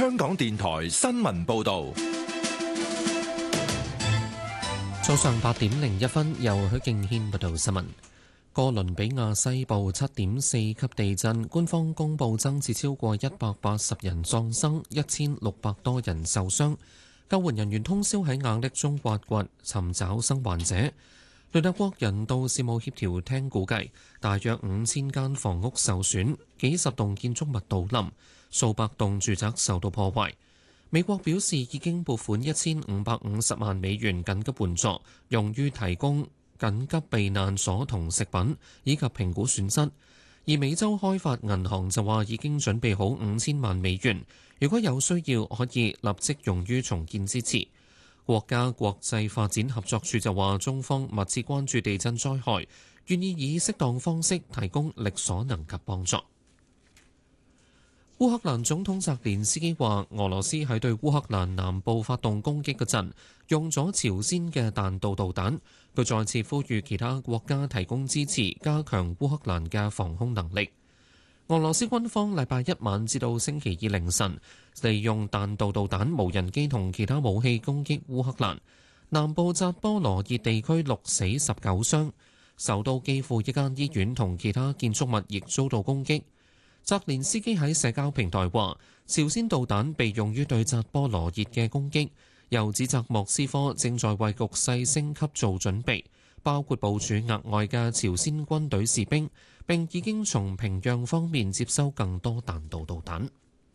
香港電台新聞報道。 早上8:01，由許敬軒報道新聞。哥倫比亞西部7.4級地震，官方公布增至超過180人喪生，1600多人受傷。救援人員通宵喺瓦礫中挖掘，尋找生還者。聯合國人道事務協調廳估計，大約5000間房屋受損，幾十棟建築物倒冧，數百棟住宅受到破壞。美國表示已經撥款1550萬美元緊急援助，用於提供緊急避難所同食品，以及評估損失。而美洲開發銀行就話已經準備好5000萬美元，如果有需要可以立即用於重建支持。國家國際發展合作處就話，中方密切關注地震災害，願意以適當方式提供力所能及幫助。烏克蘭總統澤連斯基話，俄羅斯喺對烏克蘭南部發動攻擊嗰陣，用咗朝鮮嘅彈道導彈。佢再次呼籲其他國家提供支持，加強烏克蘭嘅防空能力。俄羅斯軍方禮拜一晚至到星期二凌晨，利用彈道導彈、無人機同其他武器攻擊烏克蘭南部扎波羅熱地區，6死19傷。首都基輔一間醫院同其他建築物亦遭到攻擊。澤連斯基喺社交平台話，朝鮮導彈被用於對扎波羅熱嘅攻擊，又指責莫斯科正在為局勢升級做準備，包括部署額外嘅朝鮮軍隊士兵，並已經從平壤方面接收更多彈道導彈。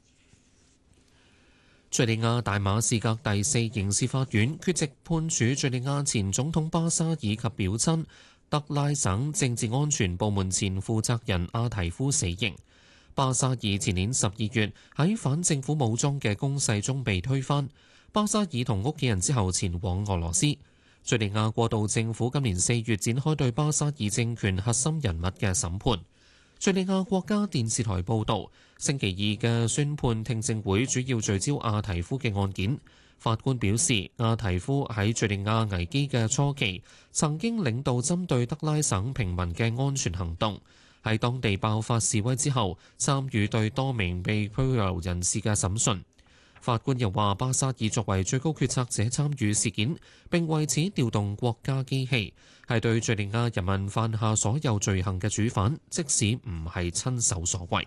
敘利亞大馬士革第4刑事法院缺席判處敘利亞前總統巴沙爾及表親德拉省政治安全部門前負責人阿提夫死刑。巴沙爾前年12月喺反政府武裝嘅攻勢中被推翻。巴沙爾同屋企人之後前往俄羅斯。敘利亞過渡政府今年4月展開對巴沙爾政權核心人物嘅審判。敘利亞國家電視台報導，星期二嘅宣判聽證會主要聚焦阿提夫嘅案件。法官表示，阿提夫喺敘利亞危機嘅初期曾經領導針對德拉省平民嘅安全行動。喺當地爆發示威之後，參與對多名被拘留人士嘅審訊。法官又話，巴沙爾作為最高決策者參與事件，並為此調動國家機器，係對敘利亞人民犯下所有罪行嘅主犯，即使唔係親手所為。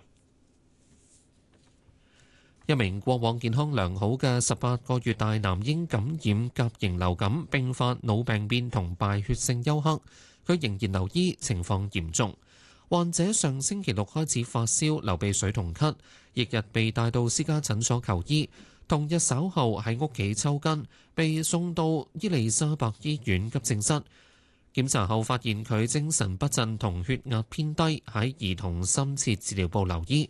一名過往健康良好嘅18個月大男嬰感染甲型流感，並發腦病變同敗血性休克，佢仍然留醫，情況嚴重。患者上星期六開始發燒、流鼻水同咳，翌日被帶到私家診所求醫，同日稍後喺屋企抽筋，被送到伊利沙伯醫院急症室。檢查後發現佢精神不振同血壓偏低，喺兒童深切治療部留醫。